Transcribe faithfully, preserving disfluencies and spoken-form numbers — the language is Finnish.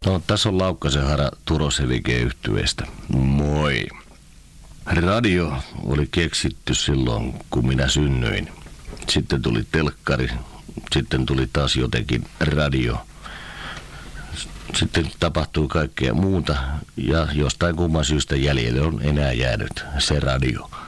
No, tässä on Laukkasen Hara Turoselike-yhtyeestä. Moi. Radio oli keksitty silloin, kun minä synnyin. Sitten tuli telkkari, sitten tuli taas jotenkin radio. Sitten tapahtuu kaikkea muuta ja jostain kumman syystä jäljelle on enää jäänyt se radio.